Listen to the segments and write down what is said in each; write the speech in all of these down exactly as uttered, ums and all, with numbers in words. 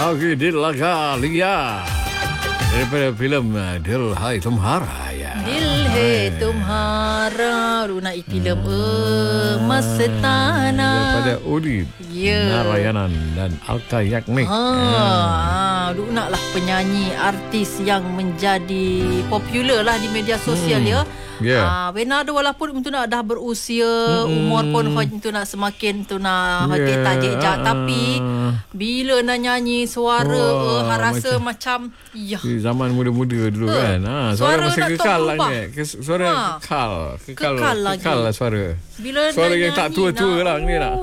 Okey, Dilaga Lia daripada filem Dil Hai Tumhara ya. Dil Hai Tumhara runa filem Emas Tanah daripada Udit ya. Narayanan dan Alta Yaknik. Ha, ah. Runa lah penyanyi artis yang menjadi popular lah di media sosial hmm. ya. Yeah. Ah, Bernardo walaupun tu nak dah berusia, mm-hmm. umur pun tu nak semakin tu nak yeah. tajik jak, tapi bila nak nyanyi suara oh, uh, rasa macam, macam ya. Zaman muda-muda dulu uh, kan. Ha, suara, suara masih kekal lah ni. Suara ha. kekal, kekal, kekal, kekal lah suara. Bila suara yang tak tua-tua lah ni nak.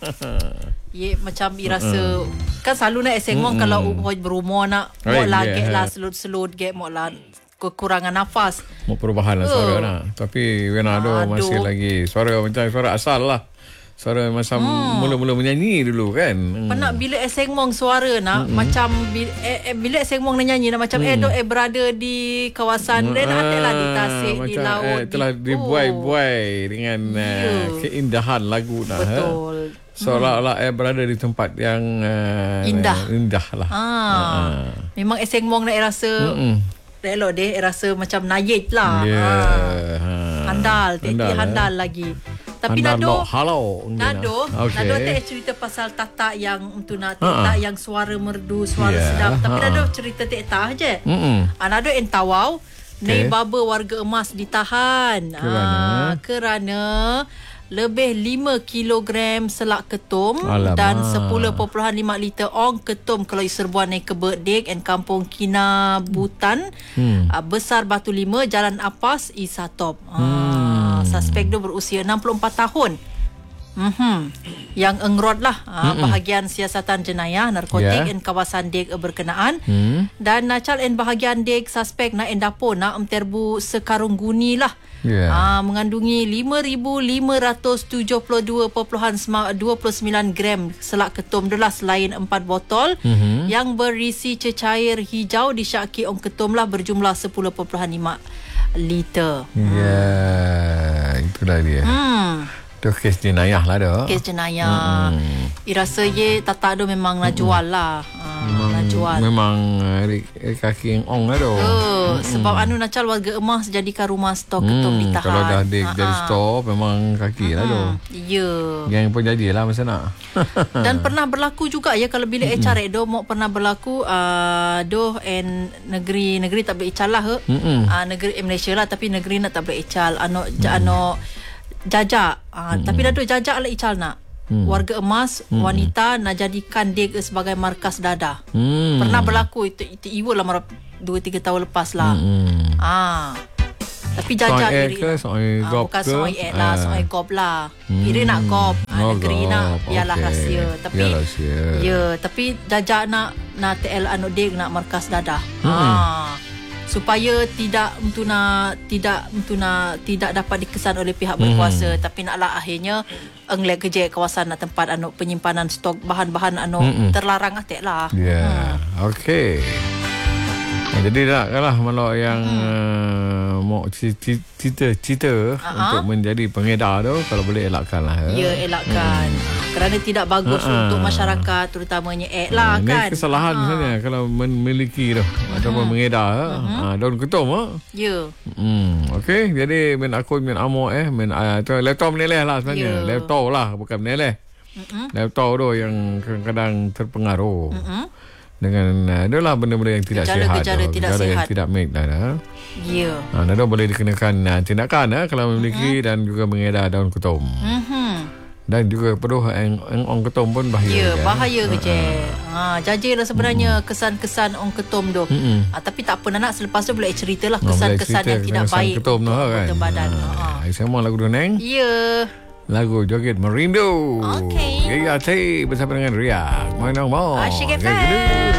Ye macam dirasa uh-uh. kan selalu nak esengong mm-hmm. kalau berumur nak mau lagi lah selut-selut get mau lah kekurangan nafas. Mau perubahan lah suara uh. nak. Tapi Bernardo Aduh. masih lagi suara macam suara asal lah. Suara macam hmm. mula-mula menyanyi dulu kan. Hmm. Pernah bila esengmong suara nak hmm. macam bila, eh, bila esengmong nak nyanyi nak macam hmm. eh, eh berada di kawasan lain hmm. lah di tasik, macam, di laut. Eh, telah di, dibuai-buai oh. dengan yeah. uh, keindahan lagu nak. Betul. Ha? Seolah-olah hmm. eh berada di tempat yang uh, indah. Indah lah. Ha. Ha. Memang esengmong nak rasa hmm. elok deh rasa macam nayit lah. Yeah. Ha. Handal, handal, handal eh. lagi. Tapi Nado, halo. Nado, okay. Nado tak cerita pasal tatak yang untuk nak tatak yang suara merdu, suara yeah. sedap. Tapi Ha-ha. Nado cerita tak je. Mm-mm. Nado entawau, okay. Nei baba warga emas ditahan. Kerana, ah, kerana lebih lima kilogram selak ketum Alamak. dan sepuluh perpuluhan lima liter ong ketum kalau serbuan naik ke Berdek and Kampung Kinabutan hmm. uh, Besar Batu Lima Jalan Apas Isatop. Hmm. Uh, suspek tu berusia enam puluh empat tahun. Mm-hmm. Yang engrod lah uh, bahagian siasatan jenayah narkotik yeah. in kawasan Dek berkenaan mm. dan nacal en bahagian Dek suspek na endapo na emterbu sekarung guni lah yeah. uh, mengandungi lima ribu lima ratus tujuh puluh dua perpuluhan dua puluh sembilan gram selak ketum adalah selain empat botol mm-hmm. yang berisi cecair hijau disyaki ong ketum lah berjumlah sepuluh perpuluhan lima liter. Ya yeah, hmm. itulah dia. Hmm. Tu kes jenayah lah tu. Kes jenayah. Hmm. Irasa ye tata tu memang nak jual lah. Memang, nak jual. Memang uh, kaki yang ong lah tu. Oh, hmm. Sebab anu nacal warga emas jadikan rumah stok ketum hmm. ditahan. Kalau dah di, jadi stok memang kaki hmm. lah tu. Ya. Yang pun jadilah masa nak. Dan pernah berlaku juga ya kalau bila hmm. ecar do mau pernah berlaku uh, doh en negeri negeri tak boleh ecar lah. Hmm. Uh, negeri eh, Malaysia lah tapi negeri nak tak boleh ecar. Ano hmm. ano jajak uh, hmm. tapi dah tu jajak lah ical nak hmm. warga emas hmm. wanita nak jadikan Dek sebagai markas dadah hmm. pernah berlaku itu itu ibu lah marah dua tiga tahun lepas lah hmm. ah tapi jajak diri ke, soal ah, bukan soal ek lah soal gop lah hmm. iri nak gop ah, oh, negeri nak biarlah okay. rahsia tapi ya rahsia. Ya tapi jajak nak nak T L anu Dek nak markas dadah hmm. ah supaya tidak mentuna tidak mentuna tidak dapat dikesan oleh pihak berkuasa mm-hmm. tapi naklah akhirnya englek kerja kawasan nak tempat anu penyimpanan stok bahan-bahan anu mm-hmm. terlarang atek lah. Ya. Yeah. Hmm. Okey. Nah, jadi tak kalah malah yang hmm. uh, mau cita-cita uh-huh. untuk menjadi pengedar tu kalau boleh elakkan lah. Ya, ya elakkan. Hmm. Kerana tidak bagus uh-huh. untuk masyarakat terutamanya ek lah uh, kan. Ini kesalahan uh-huh. sebenarnya kalau memiliki tu uh-huh. ataupun mengedar uh-huh. uh, daun ketum ah. Ya. Hmm, okey. Jadi main akun main amo eh main uh, tu laptop meneleh lah sebenarnya. Yeah. Laptop lah bukan meneleh. Uh-huh. Laptop tu yang kadang-kadang terpengaruh. Uh-huh. Dengan uh, adalah benda-benda yang tidak gejala, sihat gejala tu. tidak gejala sihat yang tidak baik dah. Ya. Yeah. Ha, Nado boleh dikenakan uh, tindakan uh, kalau memiliki mm-hmm. dan juga mengedar daun ketum. Mm-hmm. Dan juga perlu yang ong ketum pun bahaya. Ya, kan? bahaya ke je. Ha, jajilah sebenarnya mm-hmm. kesan-kesan ong ketum tu. Mm-hmm. Ha, tapi tak apa nak selepas tu boleh ceritalah kesan-kesan yang tidak kesan baik ketum tu kan. Badan. Ha. Ha. Sama lagu tu Neng. Ya. Yeah. Lagu Joget Merindu. Okey. Ya, ya, bersama dengan Ria. Mana mau? Asyik F M.